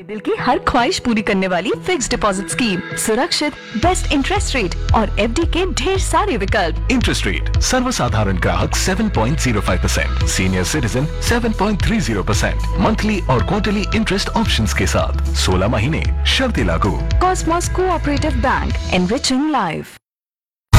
दिल की हर ख्वाहिश पूरी करने वाली फिक्स्ड डिपॉजिट स्कीम, सुरक्षित, बेस्ट इंटरेस्ट रेट और एफडी के ढेर सारे विकल्प। इंटरेस्ट रेट सर्वसाधारण ग्राहक 7.05%, सीनियर सिटीजन 7.30%, मंथली और क्वार्टरली इंटरेस्ट ऑप्शंस के साथ 16 महीने, शर्तें लागू। Cosmos cooperative bank, enriching life.